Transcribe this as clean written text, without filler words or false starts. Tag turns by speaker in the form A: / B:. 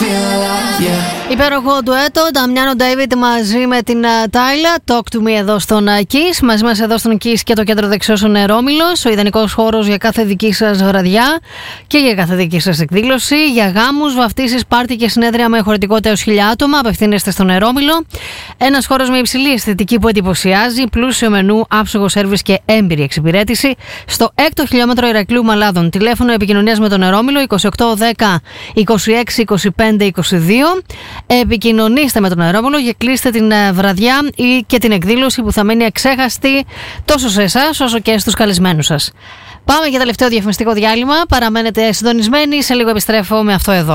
A: Υπέροχο ντουέτο, Νταμιάνο Ντέιβιντ μαζί με την Τάιλα. Talk to me εδώ στον Kiss. Μαζί μας εδώ στον Kiss και το κέντρο δεξιώσεων Ερόμιλος. Ο ιδανικός χώρος για κάθε δική σας βραδιά και για κάθε δική σας εκδήλωση. Για γάμους, βαφτίσεις, πάρτι και συνέδρια με χωρητικότητα έως 1.000 άτομα. Απευθύνεστε στον Ερόμιλο. Ένας χώρος με υψηλή αισθητική που εντυπωσιάζει. Πλούσιο μενού, άψογο σέρβις και έμπειρη εξυπηρέτηση. Στο 6ο χιλιόμετρο Ηρακλείου Μαλάδων. Τηλέφωνο επικοινωνίας με τον Ερόμιλο 2810 26 25 22. Επικοινωνήστε με τον Ερόμιλο και κλείστε την βραδιά ή και την εκδήλωση που θα μείνει αξέχαστη τόσο σε εσάς όσο και στους καλεσμένους σας. Πάμε για τελευταίο διαφημιστικό διάλειμμα. Παραμένετε συντονισμένοι. Σε λίγο επιστρέφω με αυτό εδώ.